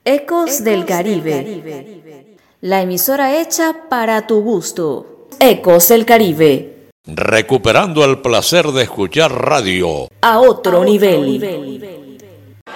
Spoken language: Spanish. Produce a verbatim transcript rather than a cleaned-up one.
Ecos del Caribe, la emisora hecha para tu gusto. Ecos del Caribe. Recuperando el placer de escuchar radio a otro, a otro nivel. nivel.